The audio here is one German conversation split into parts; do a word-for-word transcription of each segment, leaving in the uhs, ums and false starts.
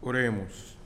Oremus.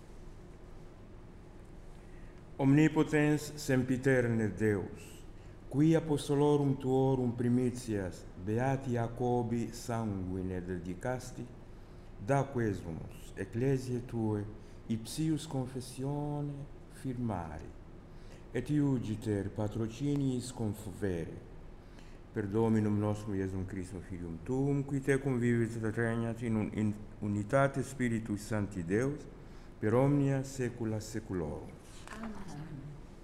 Omnipotens sempiterne Deus, qui apostolorum tuorum primitias beati Jacobi sanguine dedicasti, da quesumus ecclesiae tue ipsius confessione firmari, et iugiter patrociniis confuvere, per Dominum nostrum Iesum Christum Filium Tuum, qui tecum vivit et regnat in, un, in unitate Spiritus Sancti Deus, per omnia saecula saeculorum. Amen.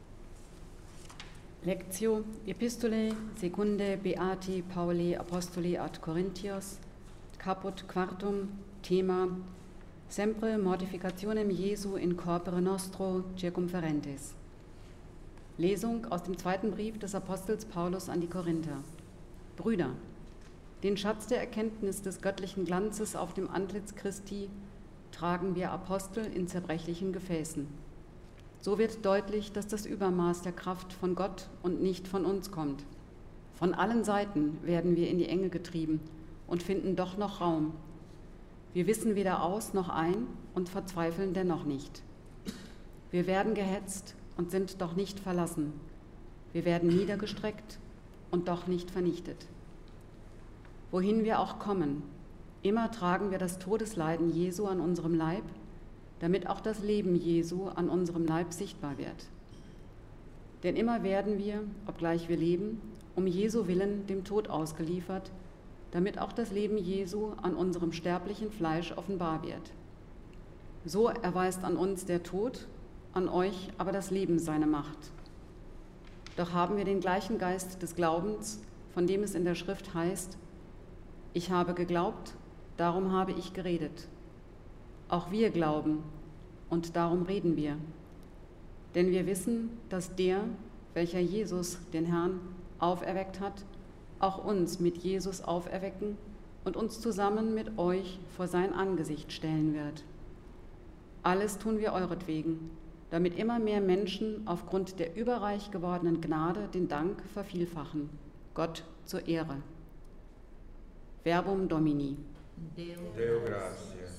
Lectio Epistolae secundae Beati Pauli Apostoli ad Corinthios, caput quartum, Thema Sempre mortificationem Jesu in corpore nostro circumferentis. Lesung aus dem zweiten Brief des Apostels Paulus an die Korinther. Brüder, den Schatz der Erkenntnis des göttlichen Glanzes auf dem Antlitz Christi tragen wir Apostel in zerbrechlichen Gefäßen. So wird deutlich, dass das Übermaß der Kraft von Gott und nicht von uns kommt. Von allen Seiten werden wir in die Enge getrieben und finden doch noch Raum. Wir wissen weder aus noch ein und verzweifeln dennoch nicht. Wir werden gehetzt und sind doch nicht verlassen. Wir werden niedergestreckt und doch nicht vernichtet. Wohin wir auch kommen, immer tragen wir das Todesleiden Jesu an unserem Leib, damit auch das Leben Jesu an unserem Leib sichtbar wird. Denn immer werden wir, obgleich wir leben, um Jesu willen dem Tod ausgeliefert, damit auch das Leben Jesu an unserem sterblichen Fleisch offenbar wird. So erweist an uns der Tod, an euch aber das Leben seine Macht. Doch haben wir den gleichen Geist des Glaubens, von dem es in der Schrift heißt, ich habe geglaubt, darum habe ich geredet. Auch wir glauben und darum reden wir. Denn wir wissen, dass der, welcher Jesus, den Herrn, auferweckt hat, auch uns mit Jesus auferwecken und uns zusammen mit euch vor sein Angesicht stellen wird. Alles tun wir euretwegen, damit immer mehr Menschen aufgrund der überreich gewordenen Gnade den Dank vervielfachen, Gott zur Ehre. Verbum Domini. Deo, Deo gratias.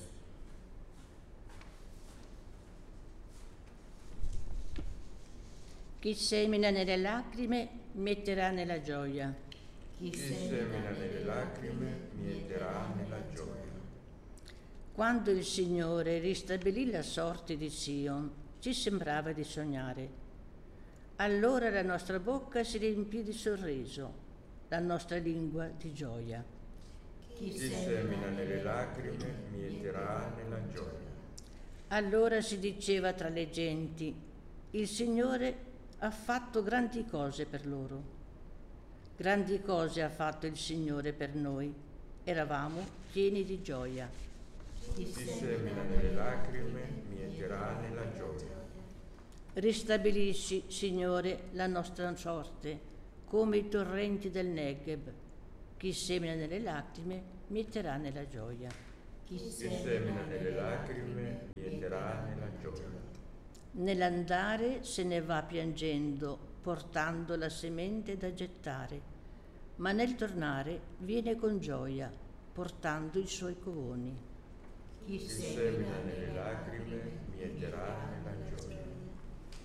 Chi semina nelle lacrime metterà nella gioia. Chi semina nelle lacrime mieterà nella gioia. Quando il Signore ristabilì la sorte di Sion, ci sembrava di sognare. Allora la nostra bocca si riempì di sorriso, la nostra lingua di gioia. Chi semina nelle lacrime mieterà nella gioia. Allora si diceva tra le genti, il Signore ha fatto grandi cose per loro. Grandi cose ha fatto il Signore per noi. Eravamo pieni di gioia. Chi semina nelle lacrime mieterà nella gioia. Ristabilisci, Signore, la nostra sorte, come i torrenti del Negev. Chi semina nelle lacrime mieterà nella gioia. Chi semina nelle lacrime mieterà nella gioia. Nell'andare se ne va piangendo, portando la semente da gettare, ma nel tornare viene con gioia, portando i suoi covoni. Chi semina nelle lacrime mieterà nella gioia.